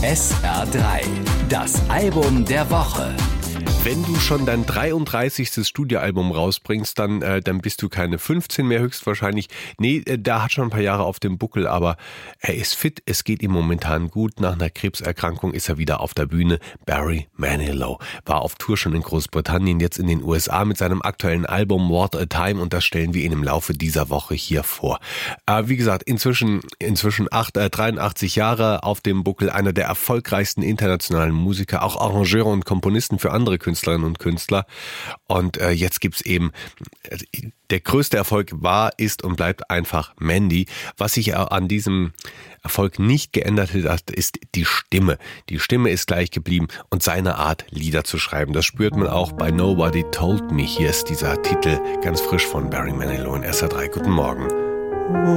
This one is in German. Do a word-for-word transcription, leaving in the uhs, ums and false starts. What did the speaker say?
S R drei, das Album der Woche. Wenn du schon dein dreiunddreißigstes Studioalbum rausbringst, dann, äh, dann bist du keine fünfzehn mehr höchstwahrscheinlich. Nee, äh, der hat schon ein paar Jahre auf dem Buckel, aber er ist fit, es geht ihm momentan gut. Nach einer Krebserkrankung ist er wieder auf der Bühne. Barry Manilow war auf Tour schon in Großbritannien, jetzt in den U S A mit seinem aktuellen Album What a Time, und das stellen wir ihn im Laufe dieser Woche hier vor. Äh, wie gesagt, inzwischen, inzwischen acht, äh, dreiundachtzig Jahre auf dem Buckel, einer der erfolgreichsten internationalen Musiker, auch Arrangeure und Komponisten für andere Künstlerinnen und Künstler. Und äh, jetzt gibt's eben, also, der größte Erfolg war, ist und bleibt einfach Mandy. Was sich an diesem Erfolg nicht geändert hat, ist die Stimme. Die Stimme ist gleich geblieben und seine Art, Lieder zu schreiben. Das spürt man auch bei Nobody Told Me. Hier ist dieser Titel ganz frisch von Barry Manilow in S R drei. Guten Morgen.